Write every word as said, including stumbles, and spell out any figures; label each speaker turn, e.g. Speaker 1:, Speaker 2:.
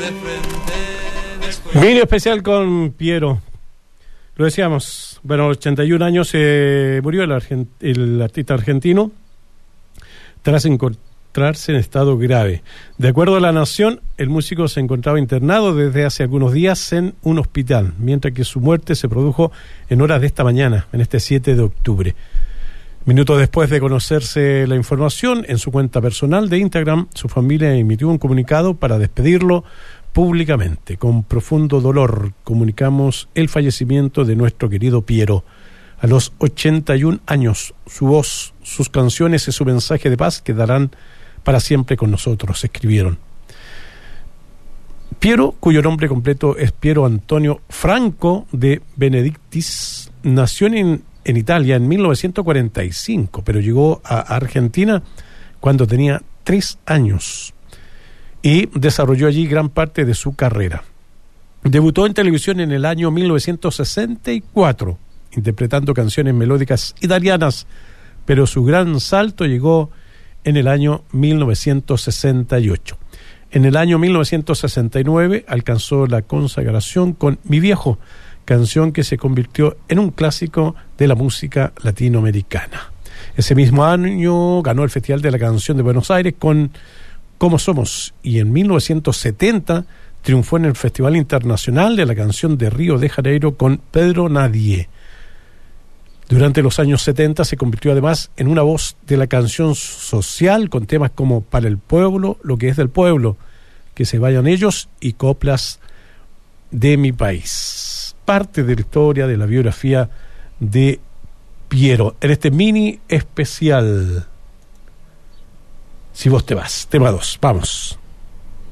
Speaker 1: Mini especial con Piero. Lo decíamos, bueno, a los ochenta y un años eh, murió el, argent- el artista argentino tras encontrarse en estado grave. De acuerdo a La Nación, el músico se encontraba internado desde hace algunos días en un hospital, mientras que su muerte se produjo en horas de esta mañana, en este siete de octubre. Minutos después de conocerse la información, en su cuenta personal de Instagram, su familia emitió un comunicado para despedirlo públicamente. Con profundo dolor comunicamos el fallecimiento de nuestro querido Piero. A los ochenta y un años, su voz, sus canciones y su mensaje de paz quedarán para siempre con nosotros, escribieron. Piero, cuyo nombre completo es Piero Antonio Franco de Benedictis, nació en, en Italia en mil novecientos cuarenta y cinco, pero llegó a Argentina cuando tenía tres años. Y desarrolló allí gran parte de su carrera. Debutó en televisión en el año mil novecientos sesenta y cuatro, interpretando canciones melódicas italianas, pero su gran salto llegó en el año mil novecientos sesenta y ocho. En el año mil novecientos sesenta y nueve alcanzó la consagración con Mi Viejo, canción que se convirtió en un clásico de la música latinoamericana. Ese mismo año ganó el Festival de la Canción de Buenos Aires con Como Somos, y en mil novecientos setenta triunfó en el Festival Internacional de la Canción de Río de Janeiro con Pedro Nadie. Durante los años setenta se convirtió además en una voz de la canción social con temas como Para el Pueblo, Lo que es del Pueblo, Que se vayan ellos y Coplas de mi país. Parte de la historia de la biografía de Piero en este mini especial. Si vos te vas, tema dos, vamos.